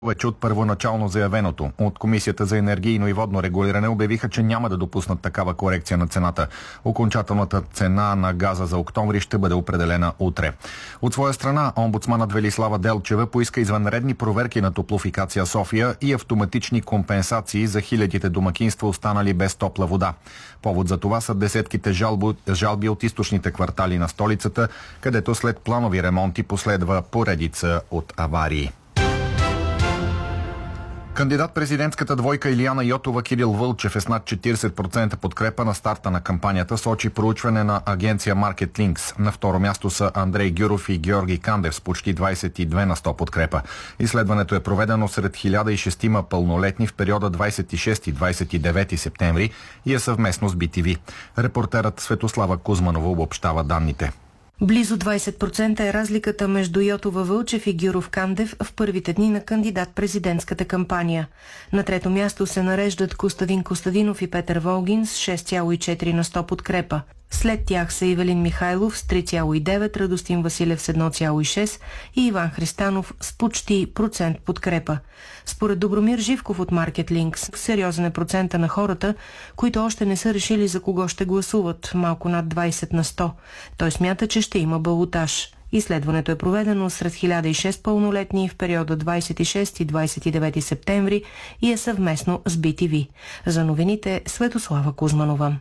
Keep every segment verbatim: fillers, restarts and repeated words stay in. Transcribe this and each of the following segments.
Повече от първоначално заявеното. От Комисията за енергийно и водно регулиране обявиха, че няма да допуснат такава корекция на цената. Окончателната цена на газа за октомври ще бъде определена утре. От своя страна, омбудсманът Велислава Делчева поиска извънредни проверки на Топлофикация София и автоматични компенсации за хилядите домакинства, останали без топла вода. Повод за това са десетките жалби, жалби от източните квартали на столицата, където след планови ремонти последва поредица от аварии. Кандидат-президентската двойка Илияна Йотова Кирил Вълчев е с над четиридесет процента подкрепа на старта на кампанията, сочи проучване на агенция Market Links. На второ място са Андрей Гюров и Георги Кандев с почти двадесет и две на сто подкрепа. Изследването е проведено сред хиляда и шест пълнолетни в периода двадесет и шести до двадесет и девети септември и е съвместно с би ти ви. Репортерът Светослава Кузманова обобщава данните. Близо двадесет процента е разликата между Йотова Вълчев и Гюров Кандев в първите дни на кандидат-президентската кампания. На трето място се нареждат Костадин Костадинов и Петър Волгин с шест цяло и четири на сто подкрепа. След тях са Ивелин Михайлов с три цяло и девет, Радостин Василев с едно цяло и шест и Иван Христанов с почти процент подкрепа. Според Добромир Живков от Market Links, сериозен е процента на хората, които още не са решили за кого ще гласуват, малко над двадесет на сто. Той смята, че ще има балотаж. Изследването е проведено сред хиляда и шест пълнолетни в периода двадесет и шести до двадесет и девети септември и е съвместно с би ти ви. За новините Светослава Кузманова.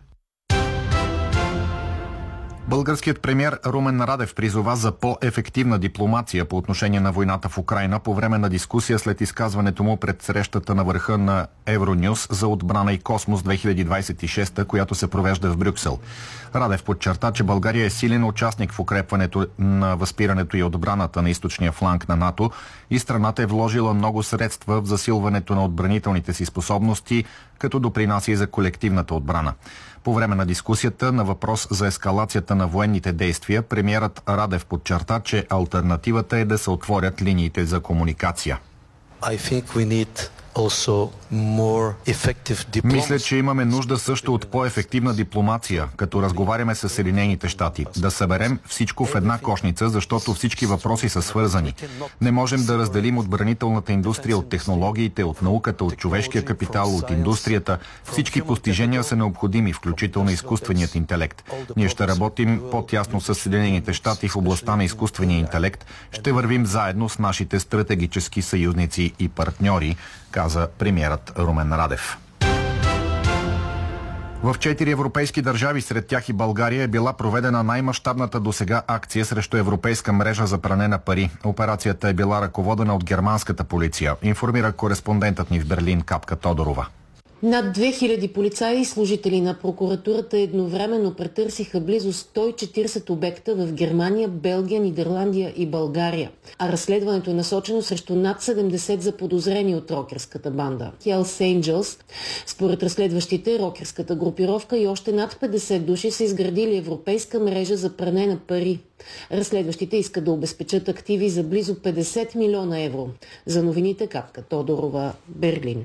Българският премиер Румен Радев призова за по-ефективна дипломация по отношение на войната в Украйна по време на дискусия след изказването му пред срещата на върха на Евронюс за отбрана и космос две хиляди двадесет и шеста, която се провежда в Брюксел. Радев подчерта, че България е силен участник в укрепването на възпирането и отбраната на източния фланг на НАТО и страната е вложила много средства в засилването на отбранителните си способности, като допринася и за колективната отбрана. По време на дискусията на въпрос за ескалацията на военните действия, премиерът Радев подчерта, че алтернативата е да се отворят линиите за комуникация. I think we need also more effective diplomacy. Мисля, че имаме нужда също от по-ефективна дипломация, като разговаряме с Съединените щати. Да съберем всичко в една кошница, защото всички въпроси са свързани. Не можем да разделим отбранителната индустрия от технологиите, от науката, от човешкия капитал, от индустрията. Всички постижения са необходими, включително изкуственият интелект. Ние ще работим по-тясно с Съединените щати в областта на изкуствения интелект. Ще вървим заедно с нашите стратегически съюзници и партньори, каза премиерът Румен Радев. В четири европейски държави, сред тях и България, е била проведена най-мащабната досега акция срещу европейска мрежа за пране на пари. Операцията е била ръководена от германската полиция, информира кореспондентът ни в Берлин Капка Тодорова. Над две хиляди полицаи и служители на прокуратурата едновременно претърсиха близо сто и четиридесет обекта в Германия, Белгия, Нидерландия и България. А разследването е насочено срещу над седемдесет заподозрени от рокерската банда Hells Angels. Според разследващите, рокерската групировка и още над петдесет души са изградили европейска мрежа за пране на пари. Разследващите искат да обезпечат активи за близо петдесет милиона евро. За новините Капка Тодорова, Берлин.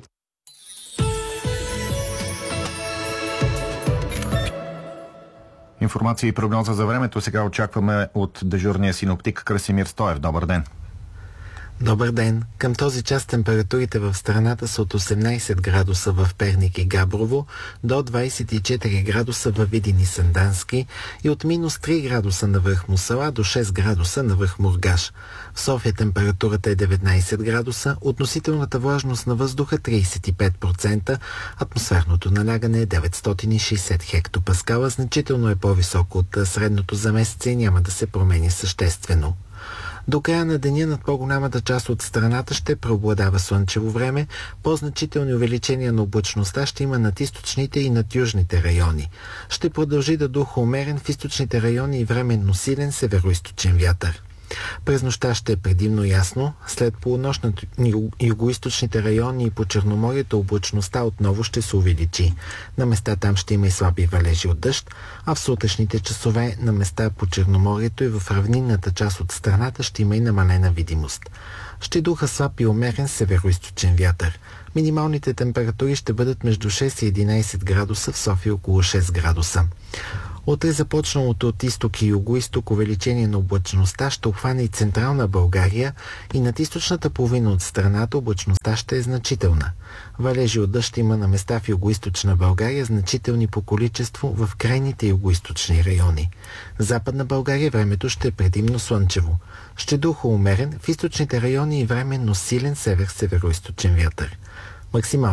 Информация и прогноза за времето сега очакваме от дежурния синоптик Красимир Стоев. Добър ден! Добър ден! Към този час температурите в страната са от осемнадесет градуса в Перник и Габрово до двадесет и четири градуса във Видин и Сандански и от минус три градуса на връх Мусала до шест градуса на връх Мургаш. В София температурата е деветнадесет градуса, относителната влажност на въздуха тридесет и пет процента, атмосферното налягане е деветстотин и шестдесет хектопаскала, значително е по-високо от средното за месеца и няма да се промени съществено. До края на деня над по-голямата част от страната ще преобладава слънчево време, по-значителни увеличения на облачността ще има над източните и над южните райони. Ще продължи да духа умерен в източните райони и временно силен североизточен вятър. През нощта ще е предимно ясно, след полунощ на югоизточните райони и по Черноморието облачността отново ще се увеличи. На места там ще има и слаби валежи от дъжд, а в сутрешните часове на места по Черноморието и в равнинната част от страната ще има и намалена видимост. Ще духа слаб и умерен североизточен вятър. Минималните температури ще бъдат между шест и единадесет градуса, в София около шест градуса. Утре започналото от изток и юго-исток увеличение на облачността ще обхване и централна България и над източната половина от страната облачността ще е значителна. Валежи от дъжд има на места в юго-источна България, значителни по количество в крайните юго-источни райони. В Западна България времето ще е предимно слънчево. Ще духа умерен, в източните райони и временно силен север-североизточен вятър. Максимално